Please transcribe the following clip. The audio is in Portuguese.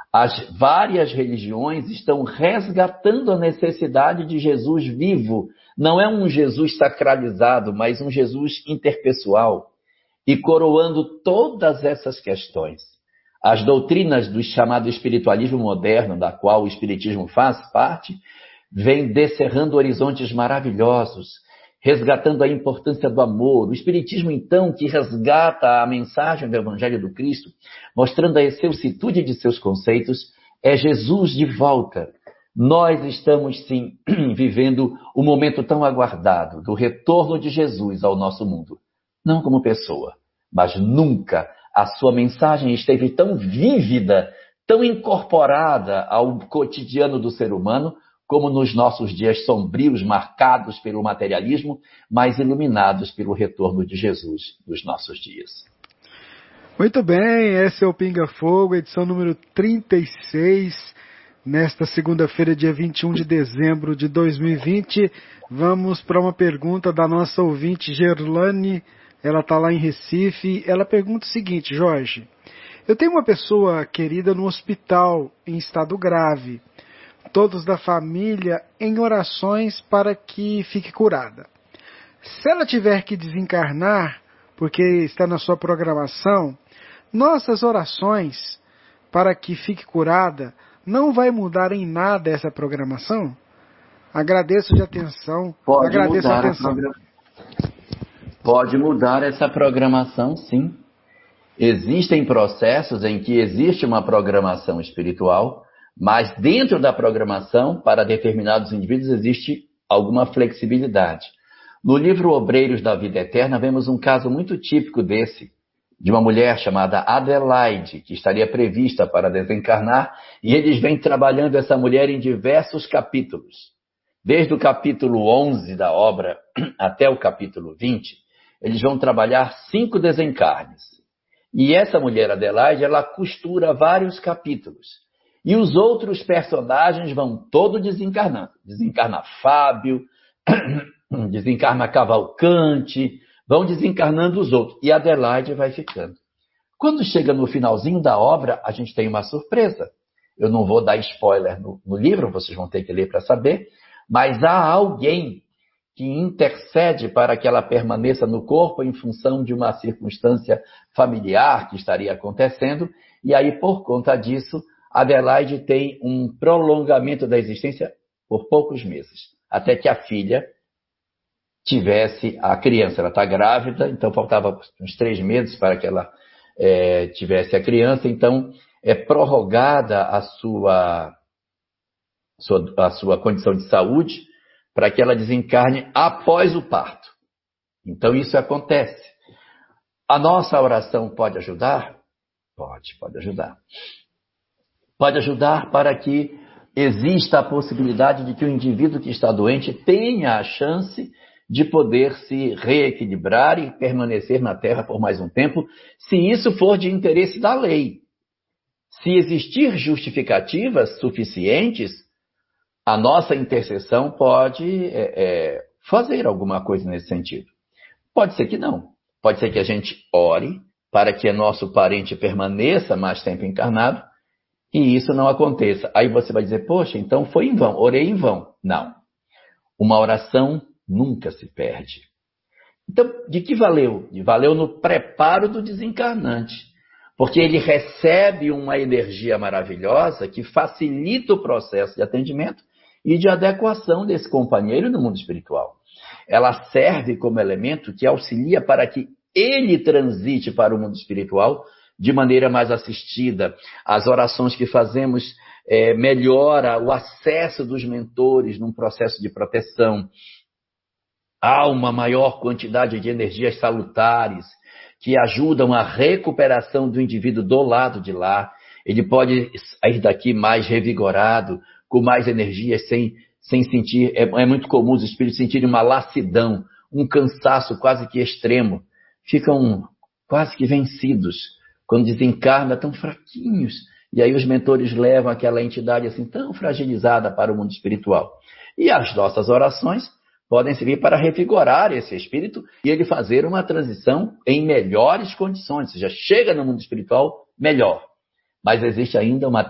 As várias religiões estão resgatando a necessidade de Jesus vivo. Não é um Jesus sacralizado, mas um Jesus interpessoal. E coroando todas essas questões, as doutrinas do chamado espiritualismo moderno, da qual o espiritismo faz parte, vêm descerrando horizontes maravilhosos, resgatando a importância do amor. O espiritismo, então, que resgata a mensagem do Evangelho do Cristo, mostrando a excelsitude de seus conceitos, é Jesus de volta. Nós estamos, sim, vivendo um momento tão aguardado do retorno de Jesus ao nosso mundo. Não como pessoa, mas nunca a sua mensagem esteve tão vívida, tão incorporada ao cotidiano do ser humano, como nos nossos dias sombrios, marcados pelo materialismo, mas iluminados pelo retorno de Jesus nos nossos dias. Muito bem, esse é o Pinga Fogo, edição número 36, nesta segunda-feira, dia 21 de dezembro de 2020. Vamos para uma pergunta da nossa ouvinte Gerlane. Ela está lá em Recife. Ela pergunta o seguinte: Jorge, eu tenho uma pessoa querida no hospital em estado grave, todos da família em orações para que fique curada. Se ela tiver que desencarnar, porque está na sua programação, nossas orações para que fique curada não vai mudar em nada essa programação? Agradeço de atenção. Pode mudar essa programação, sim. Existem processos em que existe uma programação espiritual, mas dentro da programação, para determinados indivíduos, existe alguma flexibilidade. No livro Obreiros da Vida Eterna, vemos um caso muito típico desse, de uma mulher chamada Adelaide, que estaria prevista para desencarnar, e eles vêm trabalhando essa mulher em diversos capítulos. Desde o capítulo 11 da obra até o capítulo 20, eles vão trabalhar 5 desencarnes. E essa mulher Adelaide, ela costura vários capítulos. E os outros personagens vão todos desencarnando. Desencarna Fábio, desencarna Cavalcante, vão desencarnando os outros. E Adelaide vai ficando. Quando chega no finalzinho da obra, a gente tem uma surpresa. Eu não vou dar spoiler no livro, vocês vão ter que ler para saber. Mas há alguém que intercede para que ela permaneça no corpo em função de uma circunstância familiar que estaria acontecendo. E aí, por conta disso, Adelaide tem um prolongamento da existência por poucos meses, até que a filha tivesse a criança. Ela está grávida, então faltava uns 3 meses para que ela tivesse a criança, então é prorrogada a sua condição de saúde para que ela desencarne após o parto. Então isso acontece. A nossa oração pode ajudar? Pode ajudar. Pode ajudar para que exista a possibilidade de que o indivíduo que está doente tenha a chance de poder se reequilibrar e permanecer na Terra por mais um tempo, se isso for de interesse da lei. Se existir justificativas suficientes, a nossa intercessão pode fazer alguma coisa nesse sentido. Pode ser que não. Pode ser que a gente ore para que nosso parente permaneça mais tempo encarnado e isso não aconteça. Aí você vai dizer, poxa, então foi em vão, orei em vão. Não. Uma oração nunca se perde. Então, de que valeu? Valeu no preparo do desencarnante. Porque ele recebe uma energia maravilhosa que facilita o processo de atendimento e de adequação desse companheiro no mundo espiritual. Ela serve como elemento que auxilia para que ele transite para o mundo espiritual de maneira mais assistida. As orações que fazemos melhora o acesso dos mentores num processo de proteção. Há uma maior quantidade de energias salutares que ajudam a recuperação do indivíduo do lado de lá. Ele pode sair daqui mais revigorado, com mais energias, sem sentir... É muito comum os espíritos sentirem uma lassidão, um cansaço quase que extremo. Ficam quase que vencidos. Quando desencarna, tão fraquinhos. E aí os mentores levam aquela entidade assim tão fragilizada para o mundo espiritual. E as nossas orações podem servir para revigorar esse espírito e ele fazer uma transição em melhores condições. Ou seja, chega no mundo espiritual melhor. Mas existe ainda uma